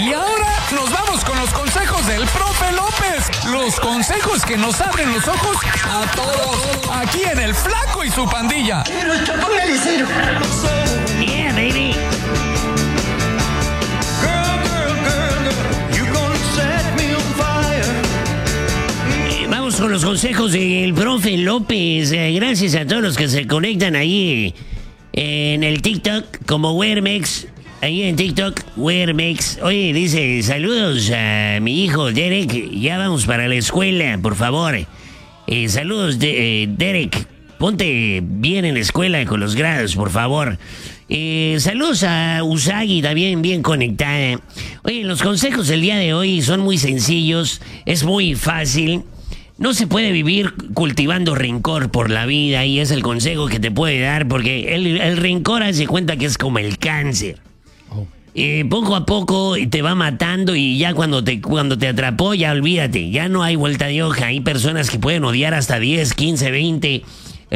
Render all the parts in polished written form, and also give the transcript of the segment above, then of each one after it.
Y ahora nos vamos con los consejos del profe López. Los consejos que nos abren los ojos a todos. Aquí en El Flaco y su pandilla. Pero esto, póngale cero. Yeah, baby. Vamos con los consejos del profe López. Gracias a todos los que se conectan ahí en el TikTok como Wermex. Ahí en TikTok, Wermex. Oye, dice, saludos a mi hijo Derek. Ya vamos para la escuela, por favor. Saludos, Derek. Ponte bien en la escuela con los grados, por favor. Saludos a Usagi, también bien conectada. Oye, los consejos del día de hoy son muy sencillos. Es muy fácil. No se puede vivir cultivando rencor por la vida, y es el consejo que te puede dar, porque el rencor hace cuenta que es como el cáncer. Poco a poco te va matando, y ya cuando te atrapó, ya olvídate, ya no hay vuelta de hoja. Hay personas que pueden odiar hasta 10, 15, 20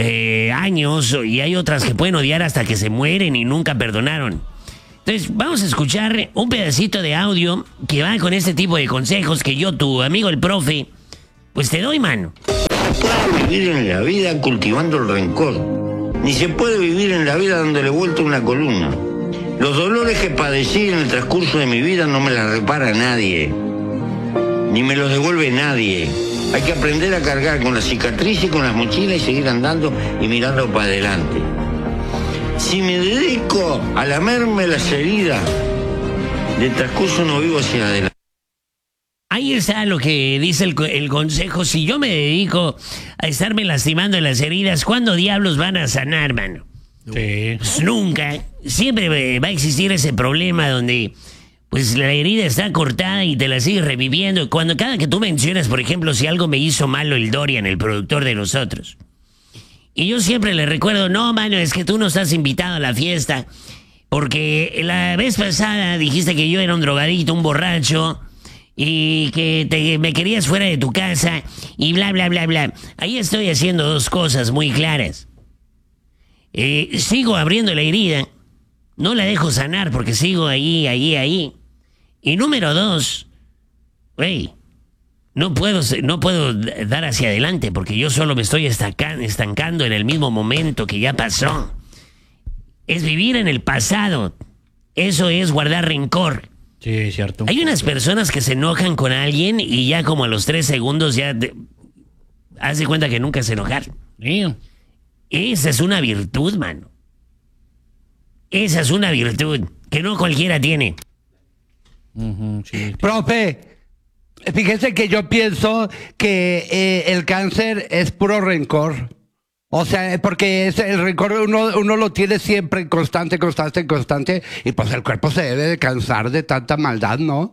años, y hay otras que pueden odiar hasta que se mueren y nunca perdonaron. Entonces vamos a escuchar un pedacito de audio que va con este tipo de consejos que yo, tu amigo el profe, pues te doy, mano. No se puede vivir en la vida cultivando el rencor, ni se puede vivir en la vida dándole vuelta una columna. Los dolores que padecí en el transcurso de mi vida no me las repara nadie, ni me los devuelve nadie. Hay que aprender a cargar con las cicatrices, con las mochilas, y seguir andando y mirando para adelante. Si me dedico a lamerme las heridas del transcurso, no vivo hacia adelante. Ahí está lo que dice el consejo. Si yo me dedico a estarme lastimando en las heridas, ¿cuándo diablos van a sanar, mano? Sí. Pues nunca. Siempre va a existir ese problema donde pues la herida está cortada y te la sigues reviviendo. Cada que tú mencionas, por ejemplo, si algo me hizo malo el Dorian, el productor de nosotros, y yo siempre le recuerdo, no, mano, es que tú no estás invitado a la fiesta, porque la vez pasada dijiste que yo era un drogadito, un borracho, y que me querías fuera de tu casa, y bla, bla, bla, bla. Ahí estoy haciendo dos cosas muy claras. Sigo abriendo la herida, no la dejo sanar porque sigo ahí. Y número dos, güey, no puedo dar hacia adelante porque yo solo me estoy estancando en el mismo momento que ya pasó. Es vivir en el pasado. Eso es guardar rencor. Sí, es cierto. Hay unas personas que se enojan con alguien y ya como a los 3 segundos ya haz de cuenta que nunca se enojaron. Sí. Esa es una virtud, mano. Esa es una virtud que no cualquiera tiene. Sí. Profe, fíjese que yo pienso que el cáncer es puro rencor. O sea, porque el rencor uno lo tiene siempre constante, y pues el cuerpo se debe de cansar de tanta maldad, ¿no?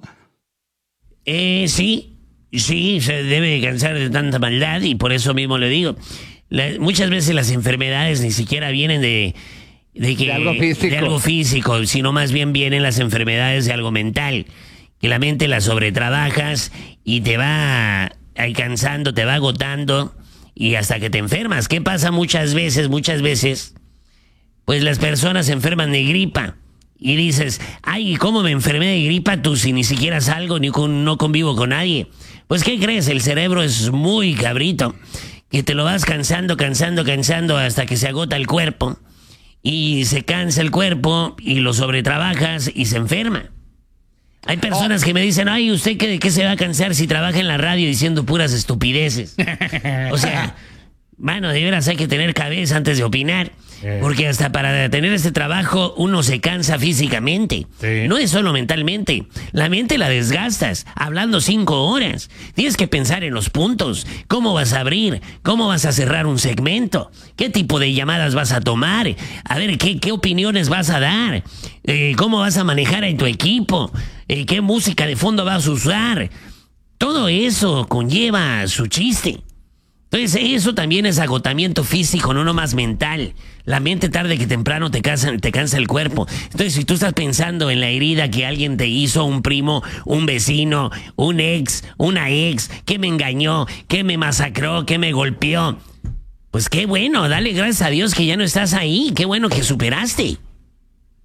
Sí, se debe cansar de tanta maldad, y por eso mismo le digo. Muchas veces las enfermedades ni siquiera vienen de algo físico, sino más bien vienen las enfermedades de algo mental, que la mente la sobretrabajas y te va alcanzando, te va agotando, y hasta que te enfermas. ¿Qué pasa muchas veces? Pues las personas se enferman de gripa y dices, ay, ¿cómo me enfermé de gripa? Tú si ni siquiera salgo, no convivo con nadie. Pues ¿qué crees? El cerebro es muy cabrito, que te lo vas cansando hasta que se agota el cuerpo, y se cansa el cuerpo y lo sobretrabajas y se enferma. Hay personas que me dicen, ay, ¿usted de qué se va a cansar si trabaja en la radio diciendo puras estupideces? O sea, mano, de veras hay que tener cabeza antes de opinar, porque hasta para tener este trabajo uno se cansa físicamente. Sí. No es solo mentalmente. La mente la desgastas hablando 5 horas. Tienes que pensar en los puntos. ¿Cómo vas a abrir? ¿Cómo vas a cerrar un segmento? ¿Qué tipo de llamadas vas a tomar? A ver, ¿qué opiniones vas a dar? ¿Cómo vas a manejar a tu equipo? ¿Qué música de fondo vas a usar? Todo eso conlleva su chiste. Entonces eso también es agotamiento físico, no nomás mental. La mente tarde que temprano te cansa el cuerpo. Entonces si tú estás pensando en la herida que alguien te hizo, un primo, un vecino, un ex, una ex, que me engañó, que me masacró, que me golpeó, pues qué bueno, dale gracias a Dios que ya no estás ahí, qué bueno que superaste.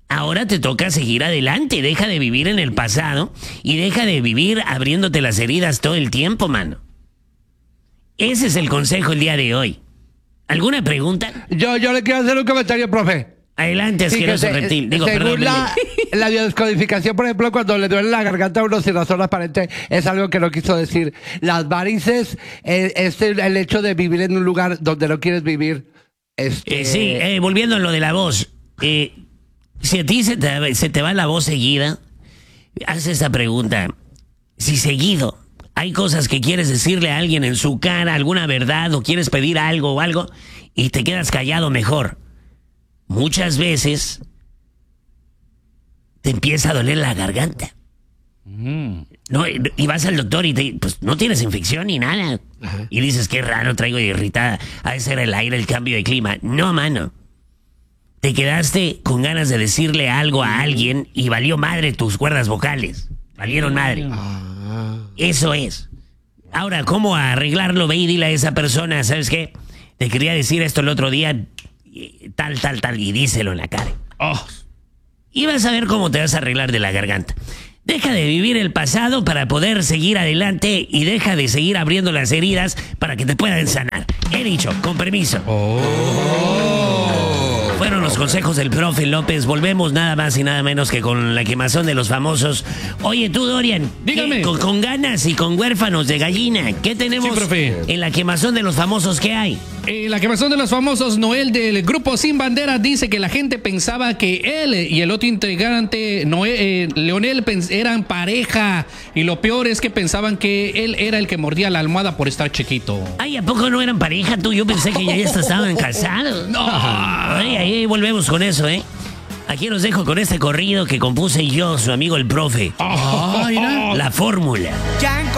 Ahora te toca seguir adelante. Deja de vivir en el pasado y deja de vivir abriéndote las heridas todo el tiempo, mano. Ese es el consejo el día de hoy. ¿Alguna pregunta? Yo le quiero hacer un comentario, profe. Adelante, asqueroso Fíjese, reptil. Digo, según perdón. la biodescodificación, por ejemplo, cuando le duele la garganta a uno sin razón aparente, es algo que no quiso decir. Las varices es el hecho de vivir en un lugar donde no quieres vivir. Sí, volviendo a lo de la voz. Si a ti se te va la voz seguida, haz esta pregunta. Si seguido hay cosas que quieres decirle a alguien en su cara, alguna verdad, o quieres pedir algo o algo, y te quedas callado, mejor. Muchas veces te empieza a doler la garganta. No, y vas al doctor y pues no tienes infección ni nada. Ajá. Y dices, qué raro, traigo irritada. Ha de ser el aire, el cambio de clima. No, mano. Te quedaste con ganas de decirle algo a alguien y valió madre tus cuerdas vocales. Valieron madre. Eso es. Ahora, ¿cómo arreglarlo? Ve y dile a esa persona, ¿sabes qué? Te quería decir esto el otro día, tal, y díselo en la cara. Y vas a ver cómo te vas a arreglar de la garganta. Deja de vivir el pasado para poder seguir adelante y deja de seguir abriendo las heridas para que te puedan sanar. He dicho, con permiso. Fueron los consejos del profe López. Volvemos nada más y nada menos que con la quemazón de los famosos. Oye, tú, Dorian. Dígame. Con ganas y con huérfanos de gallina. ¿Qué tenemos en la quemazón de los famosos? ¿Qué hay? La quemazón de los famosos. Noel del grupo Sin Bandera dice que la gente pensaba que él y el otro integrante, Leonel, eran pareja. Y lo peor es que pensaban que él era el que mordía la almohada por estar chiquito. Ay, ¿a poco no eran pareja tú? Yo pensé que ya estaban casados. No. Ahí volvemos con eso, ¿eh? Aquí los dejo con este corrido que compuse yo, su amigo el profe. Mira. La fórmula.